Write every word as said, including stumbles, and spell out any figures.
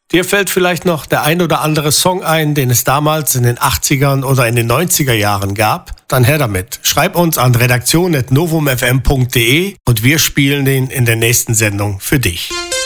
Dir fällt vielleicht noch der ein oder andere Song ein, den es damals in den achtzigern oder in den neunziger Jahren gab? Dann her damit. Schreib uns an redaktion at novum f m punkt de und wir spielen den in der nächsten Sendung für dich.